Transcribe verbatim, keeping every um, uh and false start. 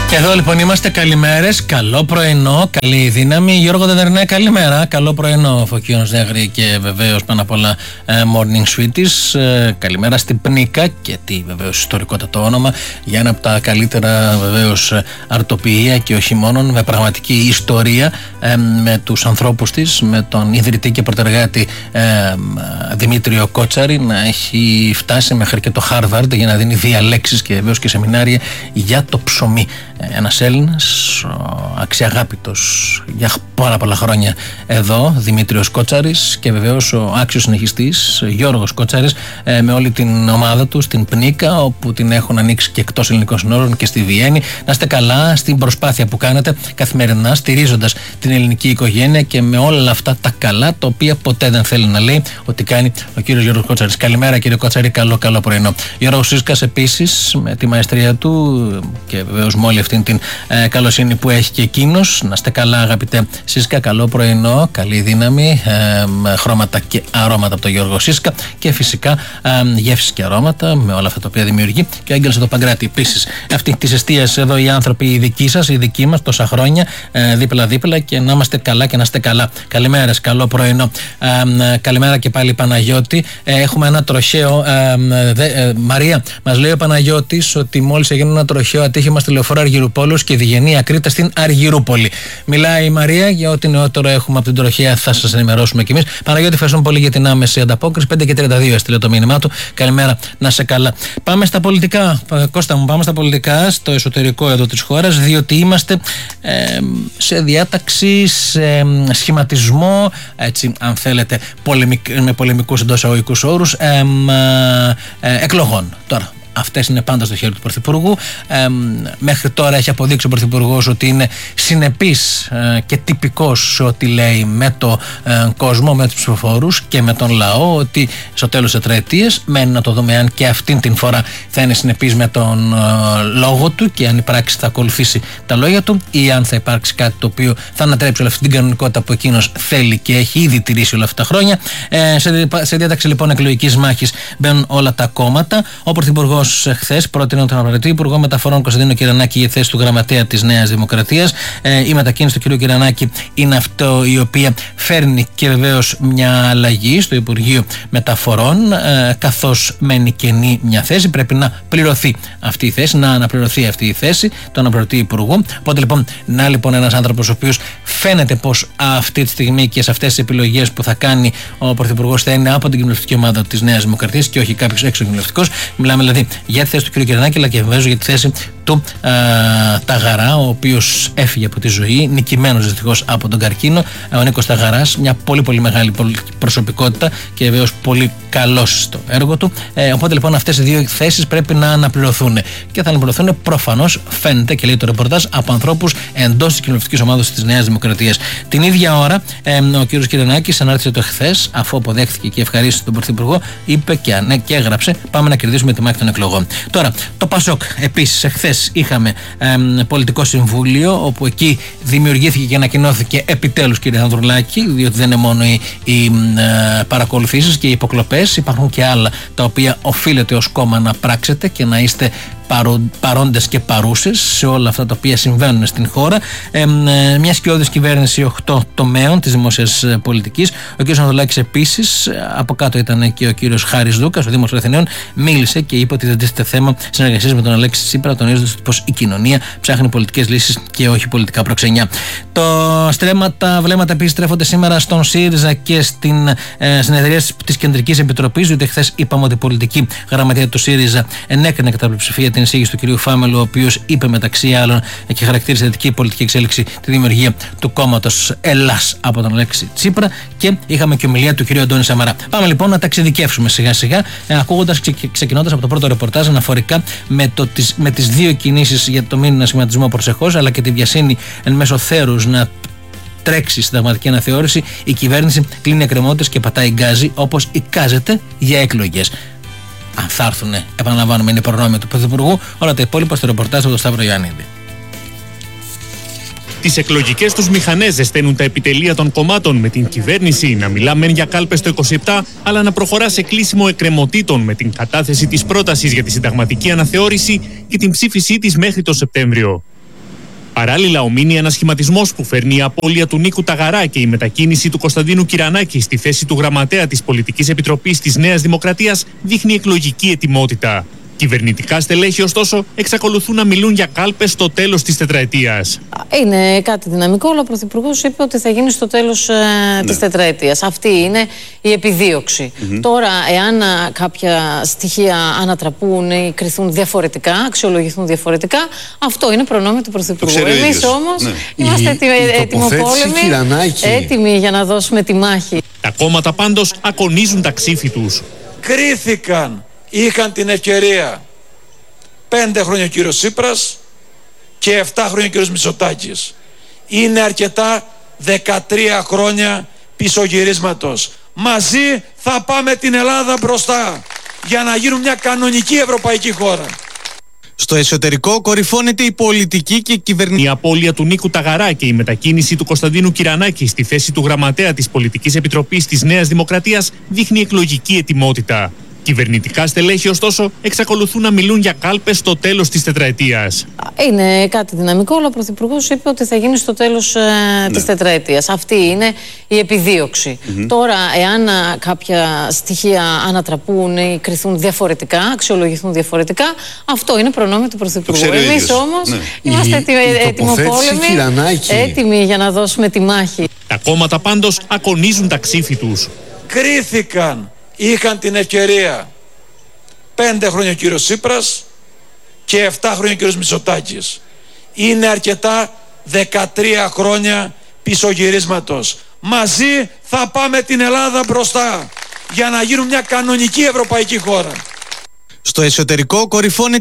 Εδώ λοιπόν είμαστε, καλημέρες, καλό πρωινό, καλή δύναμη. Γιώργο Δεδερνέ, καλημέρα, καλό πρωινό. Φωκίωνος Νέγρη και βεβαίως πάνω απ' όλα Morning Sweeties. Ε, καλημέρα στην Πνίκα, και τι βεβαίως ιστορικότατο όνομα για ένα από τα καλύτερα βεβαίως αρτοποιεία και όχι μόνο, με πραγματική ιστορία, ε, με τους ανθρώπους της, με τον ιδρυτή και πρωτεργάτη ε, Δημήτριο Κότσαρη να έχει φτάσει μέχρι και το Χάρβαρντ για να δίνει διαλέξεις και βεβαίως και σεμινάρια για το ψωμί. Ένας Έλληνας, αξιαγάπητος για πάρα πολλά χρόνια εδώ, Δημήτριος Κότσαρης, και βεβαίως ο άξιος συνεχιστής Γιώργος Κότσαρης, με όλη την ομάδα του στην Πνίκα, όπου την έχουν ανοίξει και εκτός ελληνικών συνόρων και στη Βιέννη. Να είστε καλά στην προσπάθεια που κάνετε καθημερινά, στηρίζοντας την ελληνική οικογένεια και με όλα αυτά τα καλά, τα οποία ποτέ δεν θέλει να λέει ότι κάνει ο κύριος Γιώργος Κότσαρης. Καλημέρα κύριε Κότσαρη, καλό καλό πρωινό. Γιώργος Σύσκας επίσης με τη μαεστρία του και βεβαίως με όλη αυτήν την ε, καλοσύνη που έχει και εκείνος. Να είστε καλά αγαπητέ Σύσκα, καλό πρωινό, καλή δύναμη, ε, χρώματα και αρώματα από τον Γιώργο Σύσκα, και φυσικά ε, γεύσεις και αρώματα με όλα αυτά τα οποία δημιουργεί και ο Άγγελος εδώ Παγκράτη. Επίσης αυτή της εστίας εδώ οι άνθρωποι οι δικοί σας, οι δικοί μας τόσα χρόνια, ε, δίπλα-δίπλα, και να είμαστε καλά και να είστε καλά. Καλημέρες, καλό πρωινό. Ε, καλημέρα και πάλι Παναγιώτη. Ε, έχουμε ένα τροχαίο. Ε, δε, ε, Μαρία, μας λέει ο Παναγιώτης ότι μόλις έγινε ένα τροχαίο ατύχημα στη λεωφόρο Αργυρούπολους και Διγενή Ακρίτα στην Αργυρούπολη. Μιλάει η Μαρία, για ό,τι νεότερο έχουμε από την τροχαία θα σας ενημερώσουμε κι εμείς. Παναγιώτη, ευχαριστούμε πολύ για την άμεση ανταπόκριση. πέντε και τριάντα δύο έστειλε το μήνυμά του. Καλημέρα, να σε καλά. Πάμε στα πολιτικά. Κώστα μου, πάμε στα πολιτικά, στο εσωτερικό εδώ της χώρας, διότι είμαστε ε, σε διάταξη, σε σχηματισμό, έτσι, αν θέλετε, πολεμικ, με πολεμικούς εντός αγωγικούς όρους, ε, ε, ε, εκλογών. Τώρα, αυτές είναι πάντα στο χέρι του Πρωθυπουργού. Ε, μέχρι τώρα έχει αποδείξει ο Πρωθυπουργός ότι είναι συνεπής ε, και τυπικός σε ό,τι λέει με το ε, κόσμο, με τους ψηφοφόρους και με τον λαό, ότι στο τέλος της τετραετίας μένει να το δούμε αν και αυτήν την φορά θα είναι συνεπής με τον ε, λόγο του και αν η πράξη θα ακολουθήσει τα λόγια του, ή αν θα υπάρξει κάτι το οποίο θα ανατρέψει όλη αυτή την κανονικότητα που εκείνος θέλει και έχει ήδη τηρήσει όλα αυτά τα χρόνια. Ε, σε, σε διάταξη λοιπόν εκλογικής μάχης μπαίνουν όλα τα κόμματα. Ο Πρωθυπουργός χθες πρότεινε τον απαραίτητο Υπουργό Μεταφορών Κωνσταντίνο Κυρανάκη για θέση του γραμματέα της Νέας Δημοκρατίας. Ε, η μετακίνηση του κ. Κυρανάκη είναι αυτό η οποία φέρνει και βεβαίως μια αλλαγή στο Υπουργείο Μεταφορών, ε, καθώς μένει κενή μια θέση. Πρέπει να πληρωθεί αυτή η θέση, να αναπληρωθεί αυτή η θέση, το αναπληρωτή Υπουργού. Οπότε λοιπόν, να λοιπόν ένας άνθρωπος ο οποίος φαίνεται πως αυτή τη στιγμή και σε αυτές τις επιλογές που θα κάνει ο Πρωθυπουργός θα είναι από την κοινοβουλευτική ομάδα της Νέας Δημοκρατίας και όχι κάποιος έξω κοινοβουλευτικός. Μιλάμε δηλαδή για τη θέση του κ. Κυρανάκη, αλλά και βεβαίως για τη θέση του α, Ταγαρά, ο οποίος έφυγε από τη ζωή, νικημένος δυστυχώς από τον καρκίνο. Ο Νίκος Ταγαράς, μια πολύ πολύ μεγάλη προσωπικότητα και βεβαίως πολύ καλός στο έργο του. Ε, οπότε λοιπόν αυτές οι δύο θέσεις πρέπει να αναπληρωθούν. Και θα αναπληρωθούν προφανώς, φαίνεται και λέει το ρεπορτάζ, από ανθρώπους εντός της κοινοβουλευτικής ομάδας της Νέας Δημοκρατίας. Την ίδια ώρα, ε, ο κ. Κυρανάκης ανάρτησε το χθες, αφού αποδέχθηκε και ευχαρίστησε τον Πρωθυπουργό, είπε και, ναι, και έγραψε: πάμε να κερδίσουμε τη μάχη των εκλογών. Τώρα, το Πασόκ, επίσης, εχθές είχαμε ε, πολιτικό συμβούλιο, όπου εκεί δημιουργήθηκε και ανακοινώθηκε επιτέλους, κύριε Ανδρουλάκη, διότι δεν είναι μόνο οι, οι ε, παρακολουθήσεις και οι υποκλοπές, υπάρχουν και άλλα τα οποία οφείλετε ως κόμμα να πράξετε και να είστε παρόντες και παρούσες σε όλα αυτά τα οποία συμβαίνουν στην χώρα. Ε, μια σκιώδης κυβέρνηση οκτώ τομέων της δημόσιας πολιτικής. Ο κ. Ανδρουλάκης επίσης, από κάτω ήταν και ο κ. Χάρης Δούκας, ο Δήμος των Αθηναίων, μίλησε και είπε ότι δεν τίθεται θέμα συνεργασίας με τον Αλέξη Τσίπρα, τονίζοντας πως η κοινωνία ψάχνει πολιτικές λύσεις και όχι πολιτικά προξενιά. Το στρέμμα, τα βλέμματα επίσης στρέφονται σήμερα στον ΣΥΡΙΖΑ και στην ε, συνεδρία της Κεντρικής Επιτροπής, διότι χθες είπαμε ότι η πολιτική γραμματεία του ΣΥΡΙΖΑ ενέκρινε κατά πλειοψηφία την εισήγηση του κ. Φάμελου, ο οποίος είπε μεταξύ άλλων και χαρακτήρισε θετική πολιτική εξέλιξη τη δημιουργία του κόμματος Ελλάς από τον Αλέξη Τσίπρα, και είχαμε και ομιλία του κ. Αντώνη Σαμαρά. Πάμε λοιπόν να τα εξειδικεύσουμε σιγά σιγά, ακούγοντας, ξεκινώντας από το πρώτο ρεπορτάζ αναφορικά με, το, τις, με τις δύο κινήσεις για το μήνυμα σχηματισμό προσεχώς, αλλά και τη βιασύνη εν μέσω θέρους να τρέξει συνταγματική αναθεώρηση. Η κυβέρνηση κλείνει εκκρεμότητες και πατάει γκάζι, όπως εικάζεται για εκλογές. Αν θα έρθουν, επαναλαμβάνουμε, είναι προνόμιο του Πρωθυπουργού. Όλα τα υπόλοιπα στο ρεπορτάζ από τον Σταύρο Ιωαννίδη. Τις εκλογικές τους μηχανές ζεσταίνουν τα επιτελεία των κομμάτων, με την κυβέρνηση να μιλά μεν για κάλπες το είκοσι επτά, αλλά να προχωρά σε κλείσιμο εκκρεμωτήτων με την κατάθεση της πρότασης για τη συνταγματική αναθεώρηση και την ψήφισή της μέχρι το Σεπτέμβριο. Παράλληλα, ο μίνι ανασχηματισμός που φέρνει η απώλεια του Νίκου Ταγαρά και η μετακίνηση του Κωνσταντίνου Κυρανάκη στη θέση του γραμματέα της Πολιτικής Επιτροπής της Νέας Δημοκρατίας δείχνει εκλογική ετοιμότητα. Κυβερνητικά στελέχη, ωστόσο, εξακολουθούν να μιλούν για κάλπες στο τέλος της τετραετίας. Είναι κάτι δυναμικό, αλλά ο Πρωθυπουργός είπε ότι θα γίνει στο τέλος ε, ναι. της τετραετίας. Αυτή είναι η επιδίωξη. Mm-hmm. Τώρα, εάν α, κάποια στοιχεία ανατραπούν ή κριθούν διαφορετικά, αξιολογηθούν διαφορετικά, αυτό είναι προνόμιο του Πρωθυπουργού. Εμείς όμως ναι. είμαστε έτοιμοπόλεμοι, έτοιμοι για να δώσουμε τη μάχη. Τα κόμματα πάντως ακονίζουν τα ξύφη τους. Κρίθηκαν. Είχαν την ευκαιρία πέντε χρόνια ο κύριος Τσίπρας και εφτά χρόνια ο κύριος Μητσοτάκης. Είναι αρκετά δεκατρία χρόνια πισωγυρίσματος. Μαζί θα πάμε την Ελλάδα μπροστά για να γίνουμε μια κανονική ευρωπαϊκή χώρα. Στο εσωτερικό κορυφώνεται η πολιτική και η κυβερνητική. Η απώλεια του Νίκου Ταγαρά και η μετακίνηση του Κωνσταντίνου Κυρανάκη στη θέση του γραμματέα της Πολιτικής Επιτροπής της Νέας Δημοκρατίας δείχνει εκλογική ετοιμότητα. Κυβερνητικά στελέχη, ωστόσο, εξακολουθούν να μιλούν για κάλπες στο τέλος της τετραετίας. Είναι κάτι δυναμικό, αλλά ο Πρωθυπουργός είπε ότι θα γίνει στο τέλος ε, ναι. της τετραετίας. Αυτή είναι η επιδίωξη. Mm-hmm. Τώρα, εάν α, κάποια στοιχεία ανατραπούν ή κριθούν διαφορετικά, αξιολογηθούν διαφορετικά, αυτό είναι προνόμιο του Πρωθυπουργού. Εμείς όμως ναι. είμαστε έτοιμοι, έτοιμοπόλεμοι, έτοιμοι για να δώσουμε τη μάχη. Τα κόμματα πάντως ακονίζουν τα ξύφη τους. Κρίθηκαν. Είχαν την ευκαιρία πέντε χρόνια ο κύριος Τσίπρας και εφτά χρόνια ο κύριος Μητσοτάκης. Είναι αρκετά δεκατρία χρόνια πισωγυρίσματος. Μαζί θα πάμε την Ελλάδα μπροστά για να γίνουμε μια κανονική ευρωπαϊκή χώρα. Στο εσωτερικό κορυφώνεται